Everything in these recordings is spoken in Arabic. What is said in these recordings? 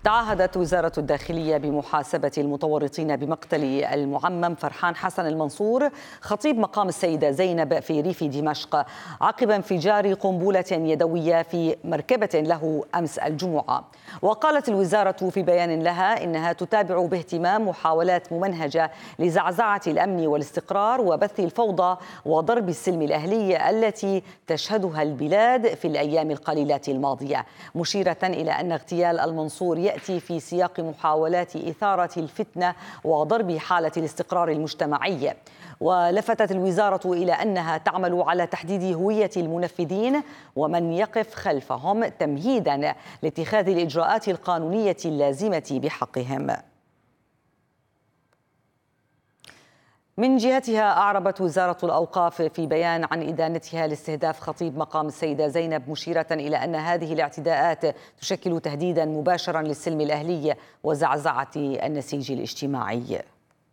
تعهدت وزارة الداخلية بمحاسبة المتورطين بمقتل المعمم فرحان حسن المنصور خطيب مقام السيدة زينب في ريف دمشق عقب انفجار قنبلة يدوية في مركبة له أمس الجمعة. وقالت الوزارة في بيان لها إنها تتابع باهتمام محاولات ممنهجة لزعزعة الأمن والاستقرار وبث الفوضى وضرب السلم الأهلي التي تشهدها البلاد في الأيام القليلة الماضية، مشيرة إلى أن اغتيال المنصور يأتي في سياق محاولات إثارة الفتنة وضرب حالة الاستقرار المجتمعي. ولفتت الوزارة إلى أنها تعمل على تحديد هوية المنفذين ومن يقف خلفهم تمهيداً لاتخاذ الإجراءات القانونية اللازمة بحقهم. من جهتها أعربت وزارة الأوقاف في بيان عن إدانتها لاستهداف خطيب مقام السيدة زينب، مشيرة إلى أن هذه الاعتداءات تشكل تهديدا مباشرا للسلم الأهلي وزعزعة النسيج الاجتماعي.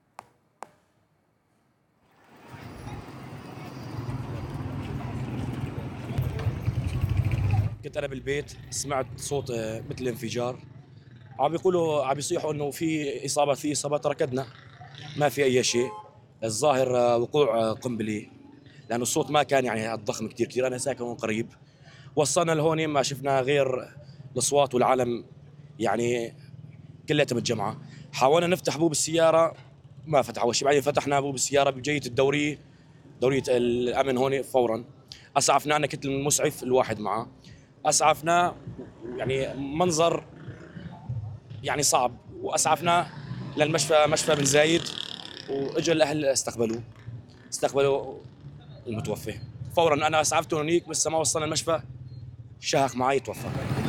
كنت أنا بالبيت سمعت صوت مثل انفجار، عم بيصيحوا إنه في إصابات، ركضنا ما في أي شيء. الظاهر وقوع قنبلة، لأنه الصوت ما كان يعني الضخم كثير. أنا ساكن هون قريب، وصلنا لهون ما شفنا غير الأصوات والعالم يعني كلها متجمعة. حاولنا نفتح بوب السيارة ما فتح أول شيء، بعدين فتحنا بوب السيارة بجية دورية الأمن هون فورا. أسعفنا، أنا كنت المسعف الواحد معه، أسعفنا يعني منظر يعني صعب، وأسعفنا للمشفى، مشفى بن زايد، وإجوا الأهل استقبلوا المتوفى فورا. أنا أسعفته هنيك بس ما وصلنا المشفى شهق معي توفى.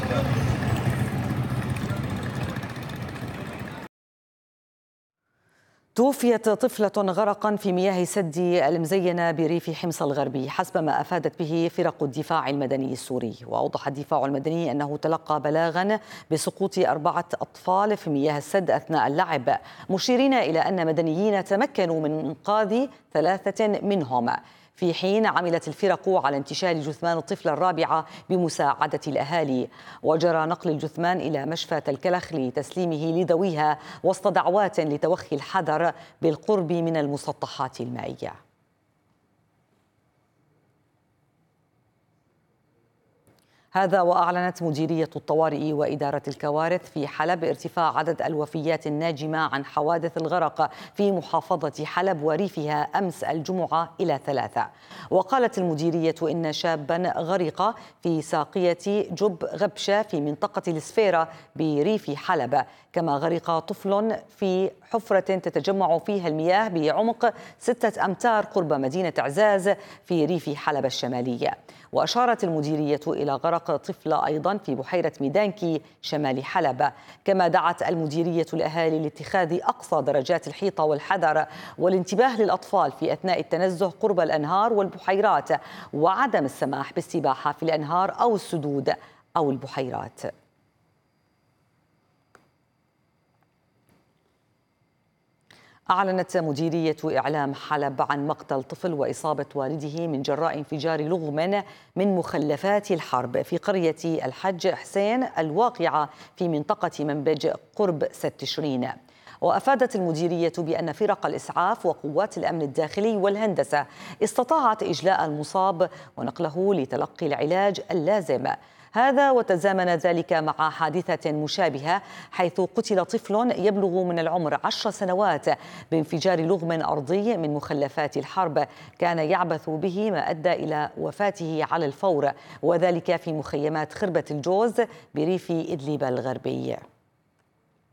توفيت طفلة غرقا في مياه سد المزينة بريف حمص الغربي حسب ما أفادت به فرق الدفاع المدني السوري. وأوضح الدفاع المدني أنه تلقى بلاغا بسقوط 4 أطفال في مياه السد أثناء اللعب، مشيرين إلى أن مدنيين تمكنوا من إنقاذ 3 منهم، في حين عملت الفرق على انتشال جثمان الطفلة الرابعة بمساعدة الأهالي. وجرى نقل الجثمان إلى مشفى الكلخ لتسليمه لذويها وسط دعوات لتوخي الحذر بالقرب من المسطحات المائية. هذا وأعلنت مديرية الطوارئ وإدارة الكوارث في حلب ارتفاع عدد الوفيات الناجمة عن حوادث الغرق في محافظة حلب وريفها أمس الجمعة إلى 3. وقالت المديرية إن شابا غرق في ساقية جب غبشة في منطقة السفيرة بريف حلب، كما غرق طفل في حفرة تتجمع فيها المياه بعمق 6 أمتار قرب مدينة عزاز في ريف حلب الشمالية. وأشارت المديرية إلى غرق طفل أيضا في بحيرة ميدانكي شمال حلب. كما دعت المديرية الأهالي لاتخاذ أقصى درجات الحيطة والحذر والانتباه للأطفال في أثناء التنزه قرب الأنهار والبحيرات، وعدم السماح بالسباحة في الأنهار أو السدود أو البحيرات. أعلنت مديرية إعلام حلب عن مقتل طفل وإصابة والده من جراء انفجار لغم من مخلفات الحرب في قرية الحج حسين الواقعة في منطقة منبج قرب 6 تشرين. وأفادت المديرية بأن فرق الإسعاف وقوات الأمن الداخلي والهندسة استطاعت إجلاء المصاب ونقله لتلقي العلاج اللازم. هذا وتزامن ذلك مع حادثة مشابهة حيث قتل طفل يبلغ من العمر 10 سنوات بانفجار لغم أرضي من مخلفات الحرب كان يعبث به، ما أدى إلى وفاته على الفور، وذلك في مخيمات خربة الجوز بريف إدلب الغربي.